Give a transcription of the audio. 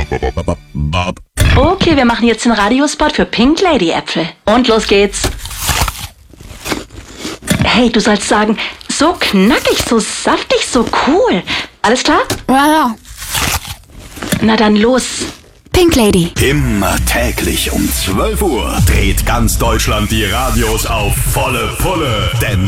Okay, wir machen jetzt den Radiospot für Pink Lady Äpfel. Und los geht's. Hey, du sollst sagen, so knackig, so saftig, so cool. Alles klar? Ja. Na dann los. Pink Lady. Immer täglich um 12 Uhr dreht ganz Deutschland die Radios auf volle Pulle. Denn